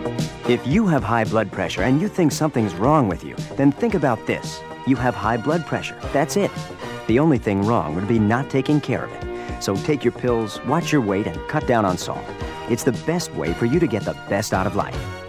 If you have high blood pressure and you think something's wrong with you, then think about this. You have high blood pressure. That's it. The only thing wrong would be not taking care of it. So take your pills, watch your weight, and cut down on salt. It's the best way for you to get the best out of life.